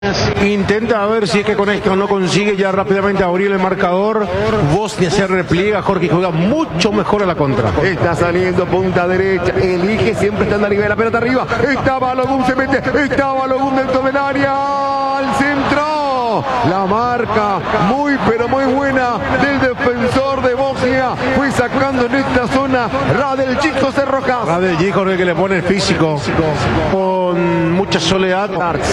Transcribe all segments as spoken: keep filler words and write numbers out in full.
Intenta a ver si es que con esto no consigue ya rápidamente abrir el marcador. Bosnia se repliega, Jorge juega mucho mejor a la contra. Está saliendo punta derecha, elige siempre estando a nivel, la pelota arriba. Está Balogun, se mete, está Balogun dentro del área, al centro. La marca muy pero muy buena del defensor de Bosnia. Fue sacando en esta zona Radeljic José Rojas. Radeljic, Jorge, que le pone el físico con mucha soledad.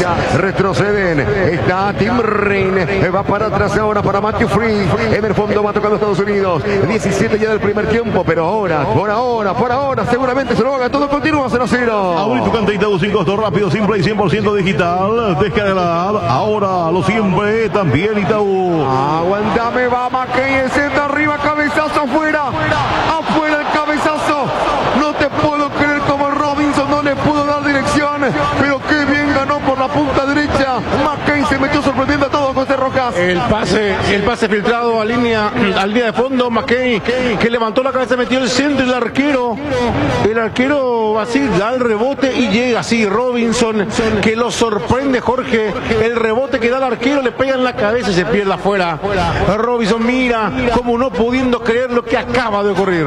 Retroceden, está Tim Rein, va para atrás ahora para Matthew Free. En el fondo va tocando Estados Unidos. diecisiete ya del primer tiempo, pero ahora, por ahora, por ahora, seguramente se lo haga. Todo continúa cero a cero. Abrir tu cuenta Itaú sin costo, rápido, simple y cien por ciento digital. Descarga ahora, lo siempre, también Itaú. Aguantame, va Mackey, el centro arriba, cabezazo afuera. Afuera el cabezazo. No te puedo creer como Robinson no le pudo dar dirección, pero qué bien ganó por la punta derecha. Mackey se metió sorprendiendo a todos, José Rojas. El pase, el pase filtrado a línea, al línea de fondo, Mackey, que levantó la cabeza, metió el centro, el arquero, el arquero va así, da el rebote y llega así Robinson, que lo sorprende, Jorge, el rebote que da el arquero, le pega en la cabeza y se pierde afuera. Robinson mira como no pudiendo creer lo que acaba de ocurrir.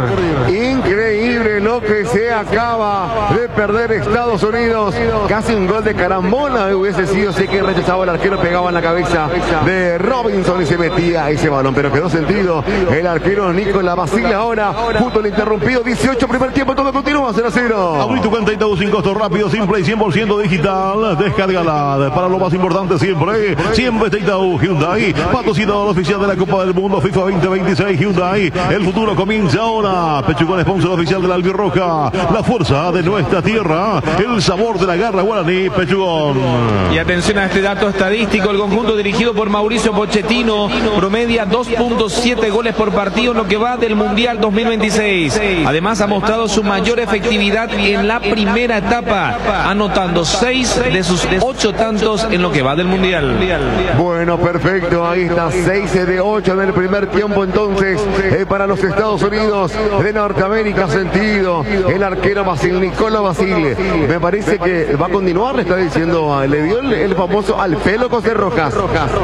Increíble lo que se acaba de perder Estados Unidos. Casi un gol de carambola hubiese sido, sé que rechazaba el arquero, pegaba en la cabeza de Robinson y se metía ese balón, pero quedó sentido el arquero Nicolás Basile. Ahora, fútbol interrumpido, dieciocho primer tiempo, todo continúa cero a cero. Abrí tu cuenta Itaú sin costo, rápido, simple y cien por ciento digital. Descárgala para lo más importante siempre. Siempre está Itaú. Hyundai, patrocinador oficial de la Copa del Mundo FIFA veinte veintiséis. Hyundai, el futuro comienza ahora. Pechugón, sponsor oficial de la Albirroja. La fuerza de nuestra tierra, el sabor de la garra guaraní. Pechugón. Y atención a este dato estadístico, el conjunto dirigido por Mauricio Pochettino promedia dos punto siete goles por partido en lo que va del Mundial dos mil veintiséis. Además ha mostrado su mayor efectividad en la primera etapa, anotando seis de sus ocho tantos en lo que va del Mundial. Bueno, perfecto, ahí está, seis de ocho en el primer tiempo entonces eh, para los Estados Unidos de Norteamérica. Sentido el arquero Basile, Nicolás Basile. Me parece que va a continuar, le está diciendo, le dio el, el famoso al pelo José Rojas.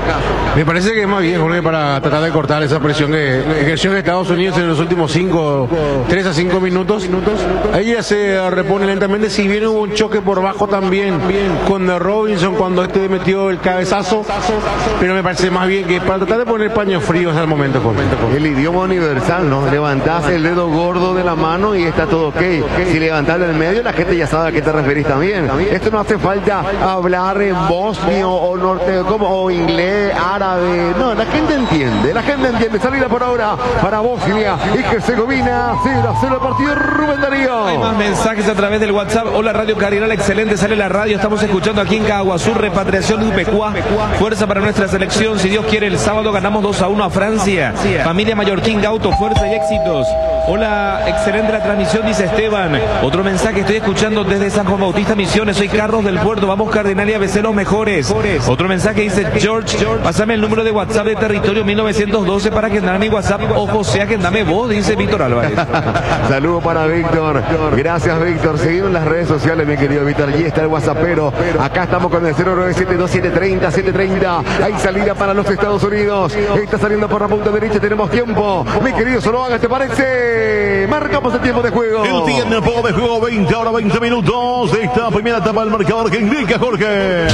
Me parece que es más bien, Jorge, para tratar de cortar esa presión que ejerció en Estados Unidos en los últimos cinco, tres a cinco minutos. Ahí ya se repone lentamente, si bien hubo un choque por bajo también con Robinson cuando este metió el cabezazo, pero me parece más bien que para tratar de poner paños fríos al momento, Jorge. El idioma universal, ¿no? Levantás el dedo gordo de la mano y está todo ok. Si levantás del medio, la gente ya sabe a qué te referís también. Esto no hace falta hablar en bosnio o norte, como, o inglés, árabe. No, la gente entiende, la gente entiende. Salida por ahora para Bosnia y Herzegovina. cero a cero el partido. Rubén Darío. Hay más mensajes a través del WhatsApp. Hola, Radio Cardinal, excelente, sale la radio. Estamos escuchando aquí en Caguazú, repatriación de Upecua. Fuerza para nuestra selección. Si Dios quiere, el sábado ganamos dos a uno a Francia. Familia Mallorquín, Gauto, fuerza y éxitos. Hola, excelente la transmisión, dice Esteban. Otro mensaje, estoy escuchando desde San Juan Bautista Misiones. Soy Carlos del Puerto. Vamos Cardinal y A B C los mejores. Otro mensaje dice George, pásame el número de WhatsApp de Territorio mil novecientos doce para que andame mi WhatsApp. Ojo, sea que andame vos, dice Víctor Álvarez. Saludos para Víctor. Gracias, Víctor. Seguimos en las redes sociales, mi querido Víctor. Allí está el WhatsAppero. Acá estamos con el cero nueve siete dos siete tres cero siete tres cero. Hay salida para los Estados Unidos. Está saliendo por la punta derecha. Tenemos tiempo. Mi querido Zuluaga, ¿te parece? Marcamos el tiempo de juego. El tiempo de juego, veinte, ahora veinte minutos de esta primera etapa del marcador que indica Jorge.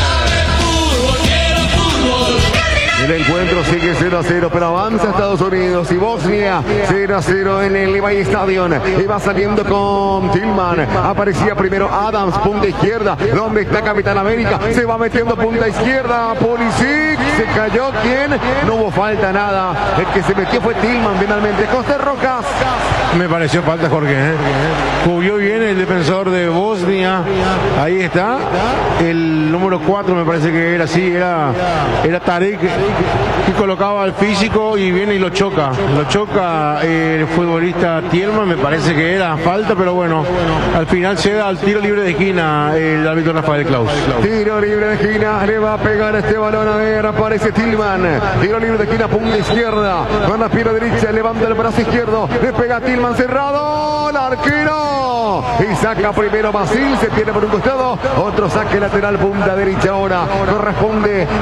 El encuentro sigue cero a cero, pero avanza Estados Unidos y Bosnia cero a cero en el Levi Stadium. Y va saliendo con Tillman. Aparecía primero Adams, punta izquierda. ¿Dónde está Capitán América? Se va metiendo punta izquierda. Pulisic. Se cayó. ¿Quién? No hubo falta, nada. El que se metió fue Tillman finalmente. José Rojas. Me pareció falta, Jorge. ¿eh? Cubrió bien el defensor de Bosnia. Ahí está. El número cuatro me parece que era así. Era, era Tarek que colocaba al físico y viene y lo choca. Lo choca el futbolista Tielman, me parece que era falta, pero bueno, al final se da al tiro libre de esquina el árbitro Rafael Claus. Tiro libre de esquina, le va a pegar este balón, a ver, aparece Tillman. Tiro libre de esquina, punta izquierda, con la pierna derecha, levanta el brazo izquierdo, le pega a Tillman, cerrado, el arquero. Y saca primero Basil, se tiene por un costado, otro saque lateral, punta derecha ahora, corresponde